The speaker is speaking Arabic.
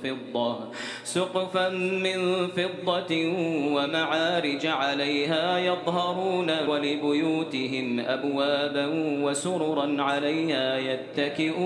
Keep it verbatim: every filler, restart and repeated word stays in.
فضة سقفا من فضة ومعارج عليها يظهرون ولبيوتهم أبوابا وسررا عليها يتكئون